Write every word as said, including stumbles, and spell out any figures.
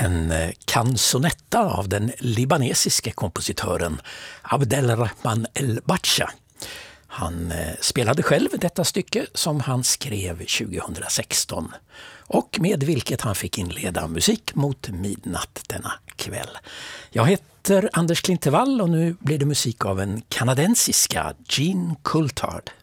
En canzonetta av den libanesiske kompositören Abdelrahman El-Bacha. Han spelade själv detta stycke som han skrev tjugohundrasexton och med vilket han fick inleda Musik mot midnatt denna kväll. Jag heter Anders Klintevall och nu blir det musik av en kanadensiska Jean Coulthard.